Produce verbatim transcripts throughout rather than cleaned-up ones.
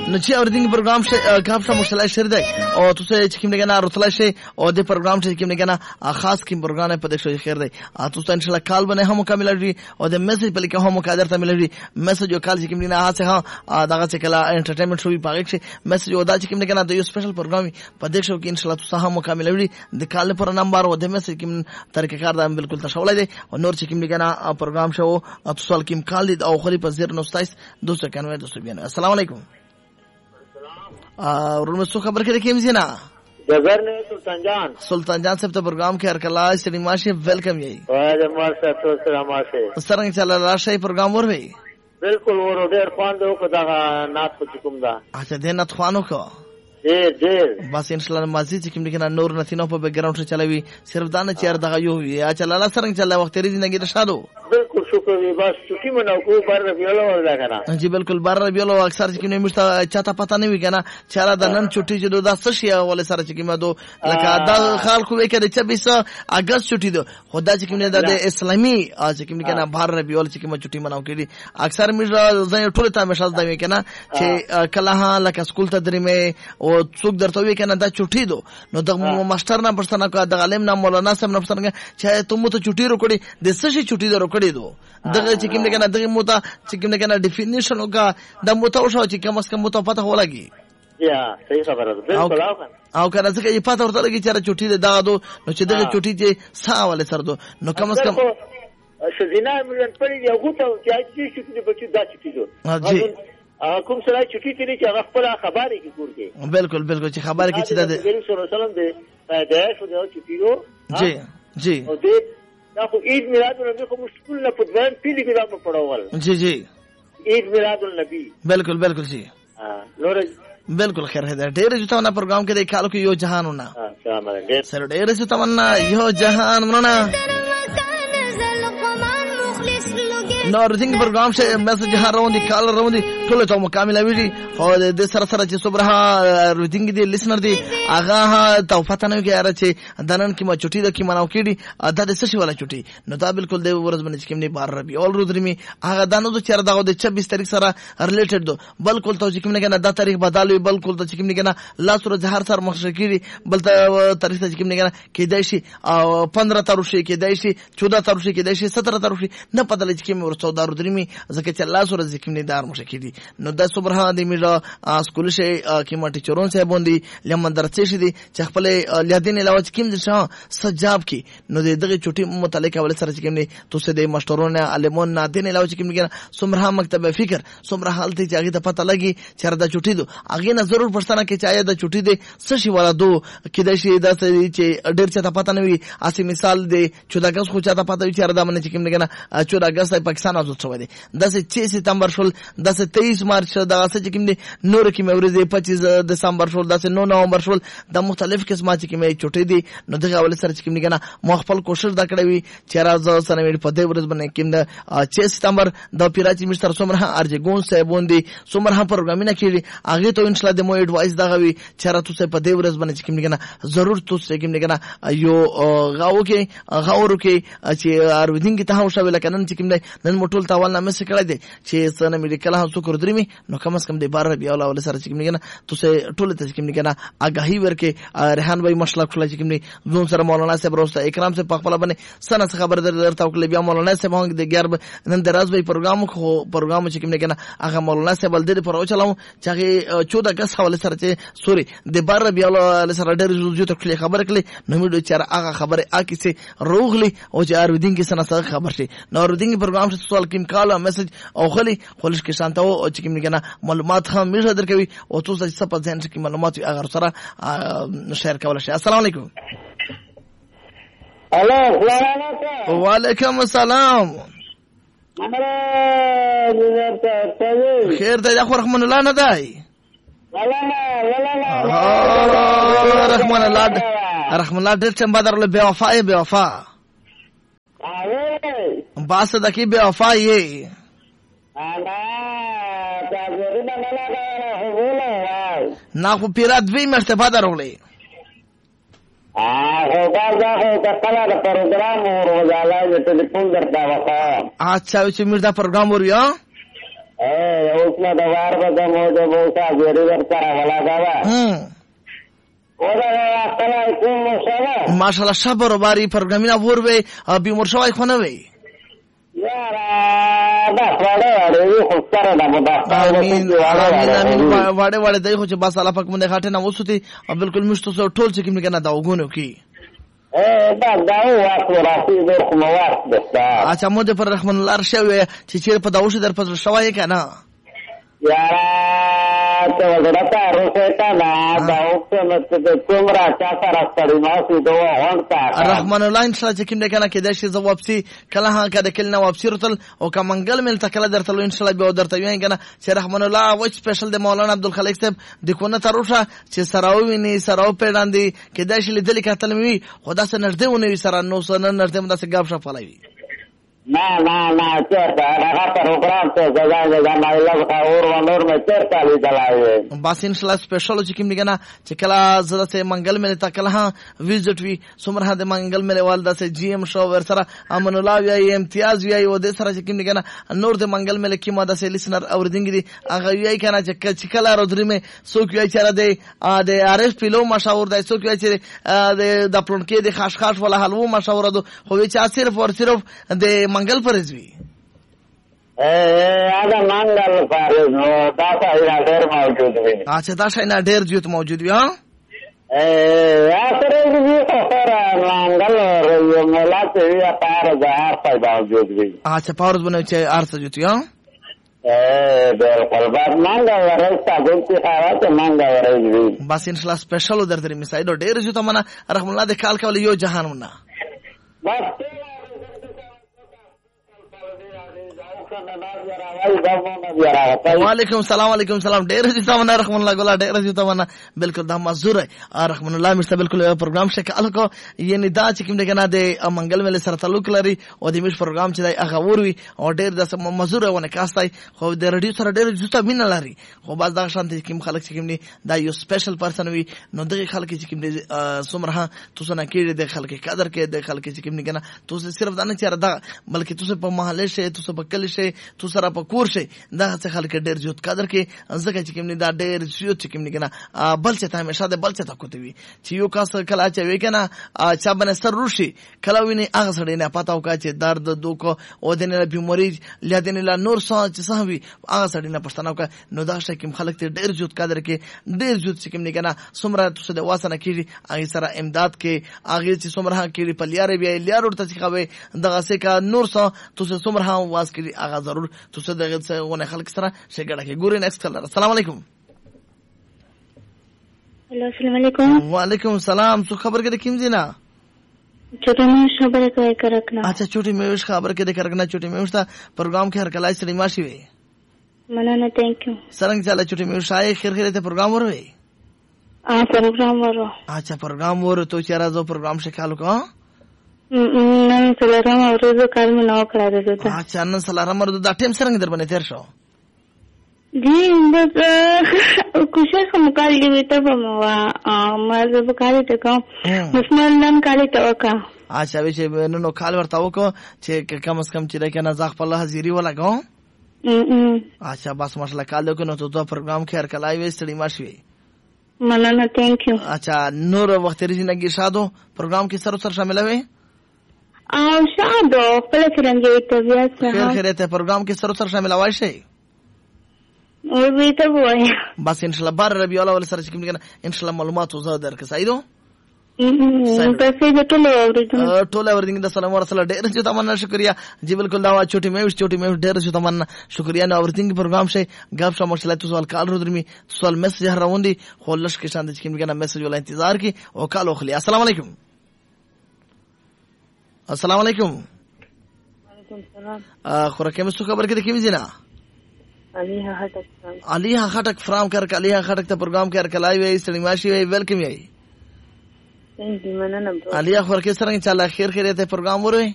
نو چې اوریدنګ پروګرام شه غاب شه مشله شر دی او تاسو چې کوم نه راتلای شي او د پروګرام چې کوم نه خاص کوم پروګرام په دې شو خیر دی تاسو ان شاء الله کال باندې هم مکمل لري او د میسج په لیکه هم مقدر ته ملري میسج او کال چې کوم نه هڅه ها دغه چې کلا انټرټینمنت شو په کې میسج او دا چې کوم نه د یو سپیشل پروګرام په دې شو کې ان شاء الله تاسو هم مکمل لري د کال پر نمبر او د میسج کوم طریقې کار دا بالکل تشولای دی او نور چې کوم نه پروګرام شو تاسو کوم کال دی او خوري په صفر نو ستایس دو سو اکانوے دو سو بیانوے. السلام علیکم. ورنه څو خبر کړي کېم زینا جزر نه سلطان جان سلطان جان صاحب ته پروګرام کې هر کله سینما شي ویلکم یې وای د مار صاحب ته سلام آشه څنګه چل راشه پروګرام ور وی بالکل ور ډیر خوان دو کو دا نات په کوم دا اچھا دې نات خوانو کو ډیر ډیر بس ان شاء الله مازی چې کوم دغه نور نتینو په بیک ګراوند چلوي صرف دا نه چیر دغه یو یا چل الله څنګه چل وخت لري زندگی رشادو بالکل شکر وی بس چټي منو کو بار ربیولو ولا کنه جی بالکل بار ربیولو اکثر چې کوم مشته چاته پتا نه وی کنه چاره د نن چټي چې دا سشي ول سره چې کوم دو لکه دا خال خو وی کړي چې بیس اگست چټي دو خدا چې کوم د اسلامي چې کوم کنه بار ربیول چې کوم چټي منو کړي اکثر مې زه ټول ته مشال دا وی کنه چې کله ها لکه سکول ته درمه او څوک درته وی کنه دا چټي دو نو د ماستر نه پرسنه کا د عالم نه مولانا صاحب نه پرسنه چې ته مو ته چټي روکړي د سشي چټي درو کړي دو دغه چې کوم نه کنه دغه موته چې کوم نه کنه ډیفینیشن وکا د موته او شو چې کم اس کم موته پته ولګي یا صحیح خبره ده بالکل او کنه څنګه یې پته ورته لګي چې چټي دا دو نو چې دغه چټي چې ساواله سر دو نو کم اس کم شزینا ملن پرې یو غوته چې چې بچی دا چټي دو جی کوم سره چټي تیری چې خپل خبرې کې ګور کې بالکل بالکل چې خبره کې چې د نبی صلی الله علیه وسلم دې دا شو دا چټي دو جی جی او دې دا خو عید میلاد النبی خو مشکل نه پدوان پیلی کې دا په پړاول جی جی عید میلاد النبی بالکل بالکل جی نور بالکل خیر ہے ډېر جو تمنا پروګرام کې د کالو کې یو جهان ونا سلام علیکم سر ډېر جو تمنا یو جهان ونا نو رنګ پروګرام شه میسج هر روان دي کال روان دي ټول ته مکمل ویلي او د سره سره چې صبره رنګ دي لسنر دي اغه ته پته نه کیاره چې دنن کې ما چټي د کې مناو کېدي دا د سشي ولا چټي نو دا بالکل د ورځ باندې کوم نه بار ربي اول روز رمي هغه دانو د چر دغه د چھبیس تاریخ سره ریلیټډ دو بالکل ته کوم نه کنه دا تاریخ بدلوي بالکل ته کوم نه کنه لا سره زهر سره مخشکيري بل ته تاریخ ته کوم نه کنه کېدای شي او پندرہ تاریخ شي کېدای شي چودہ تاریخ شي کېدای شي سترہ تاریخ شي نه پته لږ کې چودہ درمي ځکه چې الله سره ذکر نه دار مشکې دي نو د صبره د میرا سکول شي کې ما ټیچرون صاحب باندې لمن درڅې شي دي چې خپل لیدین علاوه کوم د شاه سجاب کې نو دغه چټي متعلق اول سره کوم نه تو سه د مشترون علمون نه دین علاوه کوم نه سمره مکتب فکر سمره حالت چې هغه ته پته لګي چې دا چټي دو هغه نه ضرور پرستانه کې چې آیا د چټي دي سشي ولا دو کې د شي د چې ډېر څه پته نه وي اسی مثال دی چودہ اگست خو چاته پته وي چې دا باندې کوم نه چودہ اگست پاکستان آزاد شو دی داسې چھ ستمبر شول داسې تیئیس مارچ داسې چې کوم دي نور کې موريزه پچیس دسمبر شول داسې نو نومبر شول د مختلف قسمه چې کومه چټي دي نو دغه اول سره چې کوم نه مو خپل کوشش دا کړی وي چې راځو سره مې په دې ورځ باندې کوم د چھ ستمبر د پیراچی مستر سومره ارجګون صاحبوندي سومره پروګرامینه کړي هغه ته ان شاء الله د مو ایڈوایس دا غوي چې راته څه په دې ورځ باندې کوم نه ضرور تاسو کوم نه یو غاو کې غاورو کې چې اروینګ ته هاو شوی لکه نن چې کوم نن مټول تاول نامه څه کړی دی چې څنګه میډیکل هم څوک درمي نو کم از کم د بار بیا ولا سره چې کوم نه تاسو ټول ته کوم نه اگاهی ورکه ریحان بھائی مشلق خلا چې کوم نه زون سره مولانا صاحب روسته اکرام سے پخپل باندې سنه خبر درته وکړه بیا مولانا صاحب هغه د ګرب نن دراز بھائی پروګرام خو پروګرام چې کوم نه هغه مولانا صاحب بل دې پر او چلاو چې هغه چودہ اگست حواله سره چې سوري د بار بیا ولا سره ډېر زوجو ته خبر کړي نو موږ چې هغه خبره اکی سي روغلی او چې ارویدین کې سنه سره خبر شي نو ارویدین پروګرام څه سوال کیم کاله میسج او خلی خلش کې شانته او چې کوم نه معلومات هم میشه درکوي او تاسو چې په ځین کې معلومات اگر سره شیر کول شي. السلام علیکم. الو وعلیکم السلام. خیر دی اخو رحمان الله نه دی رحمان الله رحمان الله ډېر څه بدر له بے وفا بے وفا باسه دکی بے وفا یې نا خو پیرا دوی مرته پاده رولې هغه دا هغه د کله د پروګرام ورغلا د ټلیفون درته وکړه اچھا چې موږ دا پروګرام وریا اوس نو د وار په دمو د موسا ګری ورته ولاګاوا هم اودا اصله کوم شوه ماشاءالله شبر باری پروګرامینه وروي بیمور شوی خونه وي یارا دا وړه وړه خو سره دا مدا امين امين وړه وړه دای خو چې بس الله پاک مونږه غاټه نه وسوتي بالکل مشتو ټول چې کوم کنه دا وګونو کی اے دا دا وخت راځي د کوم وخت ده اچھا مو د پر رحمان الله شوی چې چیر په داوشه در پر شوی کنه یارا ته ورته راځه تا دا دا اوسه نو ته کومرا چا سره ستړي ما سي دوه هونتا رحمان الله ان شاء الله چې کوم د کنه کې د شي جواب سي کله ها کده کله واپسی رتل او کمنګل مل تکله درتل ان شاء الله به درته وین کنه چې رحمان الله و سپیشل د مولانا عبدالخالق صاحب د کونه تروشه چې سراوي نه سراو پیډاندي کې د شي لیدل کتل می خدا سره نږدې ونی سره نو سره نږدې مده سره غاب شپلوي نه نه نه چرته هغه پروګرام ته ځای ځای ما الله اور ونور مې چرته لیدلای بس ان شاء الله سپیشل چې کوم دیګه چې کله زړه سه منګل مې تا کله ها ویزټ وی سمره د منګل مې والدا سه جی ام شو ور سره امن الله وی امتیاز وی او د سره چې کوم دیګه نور د منګل مې کی ماده سه لیسنر اور دینګي هغه وی کنه چې کله رودري مې سوک وی چر د د ار اس پیلو مشاور د سوک وی چې د پلون کې د خاص خاص ولا حلو مشاور دو خو چې صرف اور صرف د منګل پرزوي اے اګه منګل پرز نو دا څنګه ډېر موجود وي اچھا دا څنګه ډېر زیات موجود وي ها اے اخر دې سره منګل یو ملاته یا پار دا په موجود وي اچھا پارز بنو چې ارسه جوتی ها اے بالکل بعد منګل ورستا ګوتی حالات منګل ورځي بس ان شاء الله سپیشل درته می سایډ ډېر زیات منه رحم الله د کال کول یو جهان منا بس وعلیکم السلام علیکم السلام ډیر چې تاسو رحم الله ګل ډیر چې تاسو بالکل دا مزور رحم الله مرسته بالکل پروګرام شکل کو یعنی دا چې کوم دغه نه د منګل مل سره تعلق لري او د میش پروګرام چې دا هغه وروي او ډیر د مزور ونه کاستای خو د رادیو سره ډیر جوته مين لري خو باز دا شانت کوم خلک چې کوم دا یو سپیشل پرسن وي نو دغه خلک چې کوم سمره تاسو نه کېږي د خلک قدر کې د خلک چې کوم نه تاسو صرف دا نه چیرې دا بلکې تاسو په محله شه تاسو په کلی شه تو سره په کور شي دا څه خلک ډېر زیات قدر کې ځکه چې کوم نه دا ډېر زیات چې کوم نه کنه بل څه ته همیشه د بل څه ته کوتوي چې یو کاس کله چې وی کنه چا باندې سر روشي کله ویني هغه سره نه پاتاو کا چې درد دوک او د نه بیماری لادن لا نور څه چې صحوي هغه سره نه پښتنه کا نو دا شي کوم خلک ته ډېر زیات قدر کې ډېر زیات چې کوم نه کنه سمره تاسو د واسنه کې هغه سره امداد کې هغه چې سمره کې پلیاره بیا لیار ورته څه خوي دغه څه کا نور څه تاسو سمره واس کې هغه ضرور تاسو دغه څه ونه خلک سره شګړه کې ګوري نیکسټ کلر السلام علیکم هلو السلام علیکم وعلیکم السلام څه خبر کې کیم زینا چوټي مې خبره کوي کرکنا اچھا چوټي مې خبر کې کرکنا چوټي مې وستا پروګرام کې هر کله سړي ماشي وي مننه ثانک یو څنګه چاله چوټي مې شای خیر خیر ته پروګرام وروي ا پروګرام ورو اچھا پروګرام ورو ته چیرې زو پروګرام شکالو کا نن سلام اورېدو کار مې نو کړی دی اچھا نن سلام اورېدو دا ټیم څنګه در باندې تیر شو جی بس کوشش کوم کار دی ته په ما ما زه په کار ته کوم مسمن نن کار ته وکا اچھا وی چې نو کال ورته وکړو چې کم از کم چې راکنه ځخ په الله حاضری ولګو اچھا بس ماشاءالله کال کو نو ته پروګرام کې هر کله وي ستړي ماشي مننه ثانک یو اچھا نور وخت رځنګي شادو پروګرام کې سره سره شامل وي او شادو خپل څنګه ته بیا څه خیر خیر ته پروګرام کې سره سره شامل وای شي او وی ته وای بس ان شاء الله بار ربيع الاول سره کوم کنه ان شاء الله معلومات وزاد درک سایدو تاسو د ټولو اوریدل ټولو اوریدل د سلام ورسره ډېر چې تمنا شکریا جی بالکل دا چوټي مې چوټي مې ډېر چې تمنا شکریا نو اوریدل پروګرام شي غاب شو مشکلات سوال کال رو درمي سوال میسج راوندي خولش کې شاند چې کوم کنه میسج ولا انتظار کی او کال اخلي السلام علیکم السلام علیکم وعلیکم السلام خوره کوم څه خبر کې کوم زینا علي هټک علي هټک فرام کر علي هټک ته پروګرام کې کلای وي سلیماشي وي ویلکم یې ثانک یو مننه علي خور کې سره ان شاء الله خیر خیر ته پروګرام وروي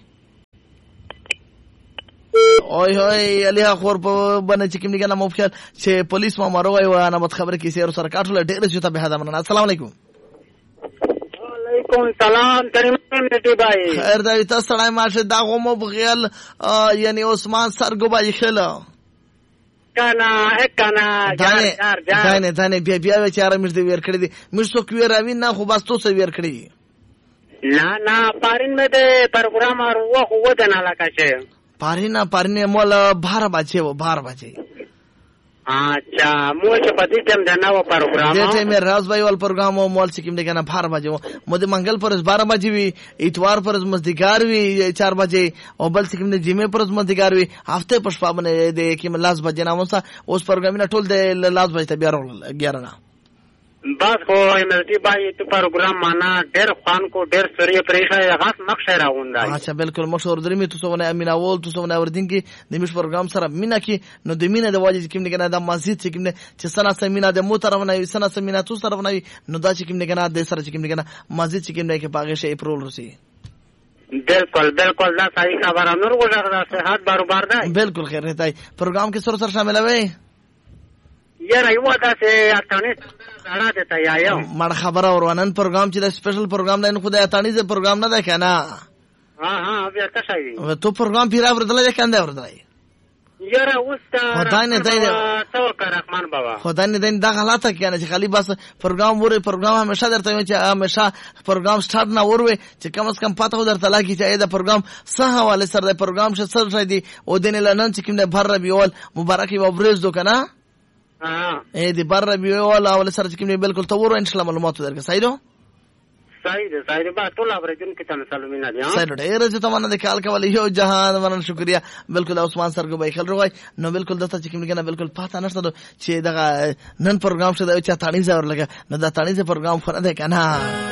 اوه هوي علي خور په باندې چې کوم نه مفکر چې پولیس ما مارو وي وانا مت خبر کې سیر سره کاټول ډېر چې ته به هدا مننه السلام علیکم وعلیکم السلام کریم میټي بھائی خیر دا تاسو سره ماشه دا غومو بغیل یعنی عثمان سرګو بای خلا کنا کنا دانه دانه دانه بیا بیا به چاره مې دې ویر کړی دي مې څوک ویر اوی نه خو بس تو څه ویر کړی نه نه پارین مې د پروګرام اور وخت ودانه لکه پارینا پارینه مولا بار بچي و بار بچي अच्छा मुझे पति टाइम जाना वो प्रोग्राम जेठे में राज भाई वाला प्रोग्राम हो मॉल सिक्किम ने कहना बारह बजे हो मुझे मंगल पर बारह बजे भी इतवार पर मस्तिकार भी चार बजे और बल सिक्किम ने जिमे पर मस्तिकार भी हफ्ते पुष्पा बने दे कि लास्ट बजे ना मुसा उस प्रोग्राम में टोल दे लास्ट बजे ग्यारह ग्यारह ना बस हो एमएलटी भाई तो प्रोग्राम माना डेर खान को डेर सूर्य प्रेशा या खास मकसद राउंडा अच्छा बिल्कुल मशहूर दरमी तो सोने अमीना वोल तो सोने वर्दिंग की निमिष प्रोग्राम सर मीना की नो दमीना दे वाजी किमने कना द मस्जिद से किमने चसना से मीना दे मोतर बनाई सना से मीना तू सर बनाई नो दा किमने कना दे सर किमने कना मस्जिद से किमने के पागे से अप्रैल रसी बिल्कुल बिल्कुल दा सही खबर नूर गुजरदा से हाथ बार-बार दा बिल्कुल खैर रहता है प्रोग्राम के सर सर शामिल है यार आइवा दा से अतने साड़ा देता यायो मड खबर और अनन प्रोग्राम ची स्पेशल प्रोग्राम लाइन खुदा अतानी से प्रोग्राम ना देखा ना हां हां अभी आता सही तो प्रोग्राम फिर आप बदला देखा अंदर बदला यार उस्ता खुदा ने दे तवक्कल रहमान बाबा खुदा ने दे दा हालात क्या ना खाली बस प्रोग्राम वो प्रोग्राम हमेशा दरता है हमेशा प्रोग्राम स्टार्ट ना और वे कम से कम पता हो दरता लागी चाहिए दा प्रोग्राम सह वाले सर दा प्रोग्राम से सर शायद ओ दिन लनन चिकिम ने भर रबी ओल मुबारक व ब्रेज दो कना हां ए दी भर रबी ओल वाले सर चिकिम ने बिल्कुल तवरो इंशाल्लाह मालूमात दर के सही दो सही है सही है बात तो लावरेजन के तन सलमीना दी हां सही रे रे जो तमन्ना दे काल के वाले यो जहान वरन शुक्रिया बिल्कुल उस्मान सर को भाई खल रोय नो बिल्कुल दस्ता चिकिम के ना बिल्कुल पता नष्ट दो छे दगा नन प्रोग्राम से दा चातानी से और लगा न दा तानी से प्रोग्राम फर दे कना